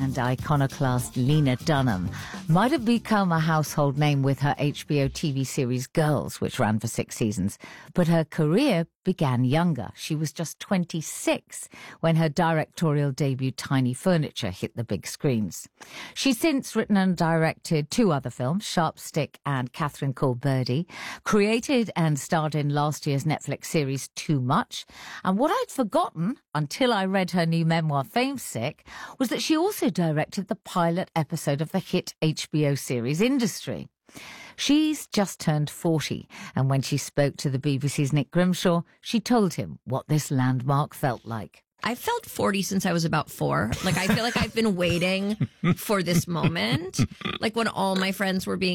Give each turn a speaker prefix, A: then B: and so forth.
A: and iconoclast Lena Dunham might have become a household name with her HBO TV series Girls, which ran for 6 seasons, but her career began younger. She was just 26 when her directorial debut Tiny Furniture hit the big screens. She's since written and directed 2 other films, Sharp Stick and Catherine Called Birdie, created and starred in last year's Netflix series Too Much. And what I'd forgotten until I read her new memoir Famesick was that she also directed the pilot episode of the hit HBO series Industry. She's just turned 40, and when she spoke to the BBC's Nick Grimshaw, she told him what this landmark felt like.
B: I felt 40 since I was about 4. Like, I feel like I've been waiting for this moment. Like, when all my friends were being